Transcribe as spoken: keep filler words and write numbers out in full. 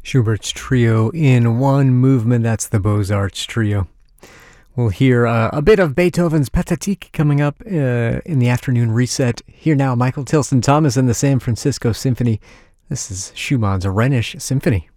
Schubert's Trio in one movement. That's the Beaux-Arts Trio. We'll hear uh, a bit of Beethoven's Pathétique coming up uh, in the afternoon reset. Here now, Michael Tilson Thomas and the San Francisco Symphony. This is Schumann's Rhenish Symphony.